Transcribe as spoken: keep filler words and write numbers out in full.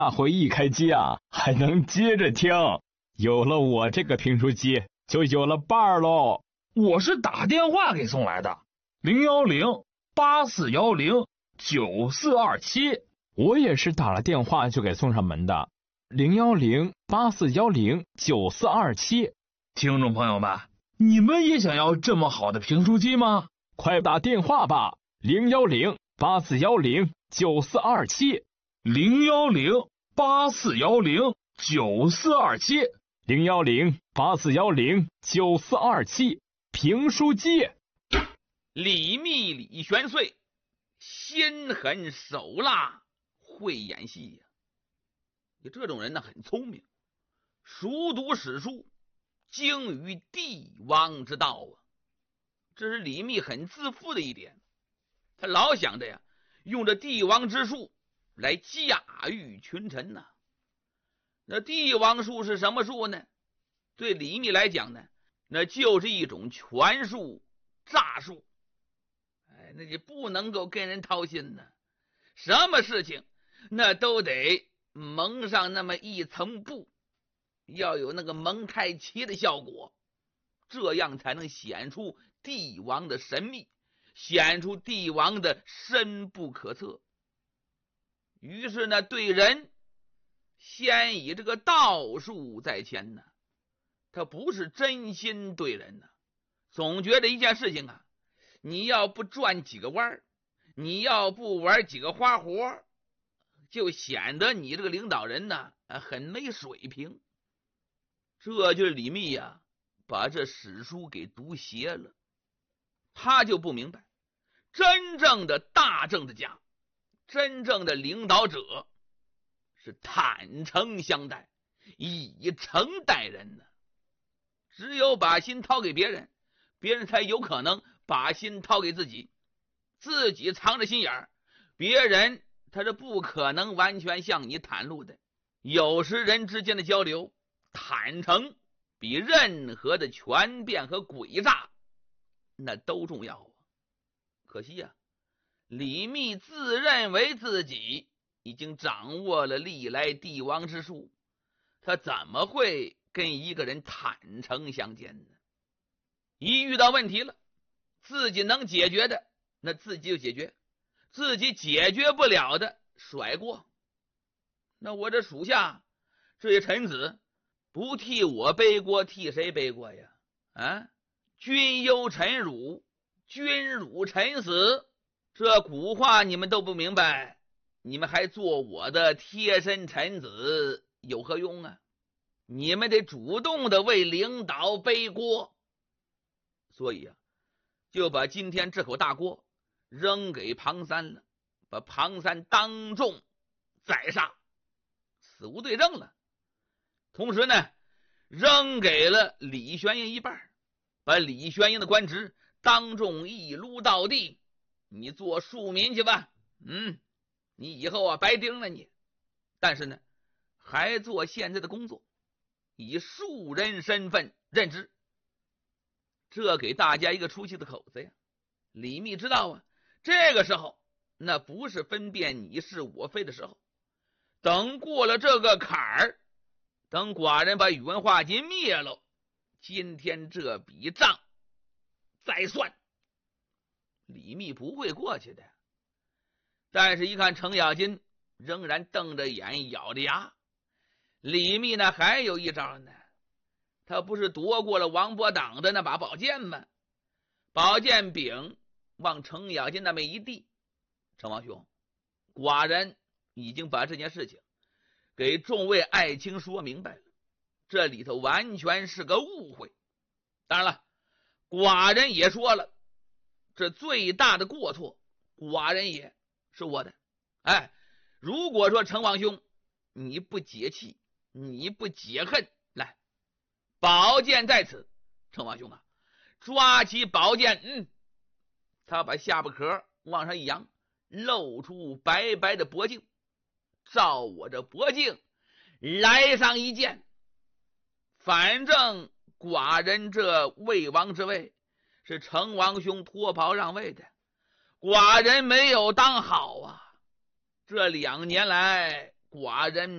大会一开机啊，还能接着听。有了我这个评书机，就有了伴儿喽。 我是打电话给送来的，零幺零八四幺零九四二七。 我也是打了电话就给送上门的，零幺零八四幺零九四二七。 听众朋友们，你们也想要这么好的评书机吗？ 快打电话吧，零幺零八四幺零九四二七， 零幺零八四幺零九四二七， 零幺零八四幺零九四二七，评书机。 李密、李玄岁，心狠手辣，会演戏呀、啊。你这种人呢，很聪明，熟读史书，精于帝王之道啊。这是李密很自负的一点，他老想着呀，用这帝王之术来驾驭群臣呐、啊。那帝王术是什么术呢？对李密来讲呢，那就是一种权术、诈术。哎，那就不能够跟人掏心呢，什么事情那都得蒙上那么一层布，要有那个蒙太奇的效果，这样才能显出帝王的神秘，显出帝王的深不可测。于是呢，对人先以这个道术在前呢，他不是真心对人呢，总觉得一件事情啊，你要不转几个弯，你要不玩几个花活，就显得你这个领导人呢很没水平。这就是李密呀、啊，把这史书给读邪了。他就不明白，真正的大政治家，真正的领导者是坦诚相待，以诚待人呢。只有把心掏给别人，别人才有可能把心掏给自己。自己藏着心眼儿，别人他是不可能完全向你袒露的。有时人之间的交流，坦诚比任何的权变和诡诈那都重要啊。可惜呀、啊，李密自认为自己已经掌握了历来帝王之术，他怎么会跟一个人坦诚相见呢？一遇到问题了，自己能解决的那自己就解决，自己解决不了的甩锅。那我这属下这些臣子不替我背锅，替谁背锅呀？啊，君忧臣辱，君辱臣死，这古话你们都不明白，你们还做我的贴身臣子有何用啊？你们得主动的为领导背锅。所以啊，就把今天这口大锅扔给庞三了，把庞三当众宰杀，死无对证了。同时呢，扔给了李玄英一半，把李玄英的官职当众一撸到地，你做庶民去吧，嗯，你以后啊白丁了你。但是呢，还做现在的工作，以庶人身份任职，这给大家一个出气的口子呀。李密知道啊，这个时候那不是分辨你是我非的时候，等过了这个坎儿，等寡人把宇文化及灭了，今天这笔账再算。李密不会过去的。但是一看程咬金仍然瞪着眼咬着牙，李密呢还有一招呢，他不是夺过了王伯党的那把宝剑吗？宝剑柄往程咬金那么一递，程王兄，寡人已经把这件事情给众位爱卿说明白了，这里头完全是个误会。当然了，寡人也说了，这最大的过错寡人也是我的。哎，如果说程王兄你不解气，你不解恨，来，宝剑在此，程王兄啊，抓起宝剑，嗯，他把下巴壳往上一扬，露出白白的脖颈，照我这脖颈来上一剑。反正寡人这魏王之位是程王兄脱袍让位的，寡人没有当好啊。这两年来，寡人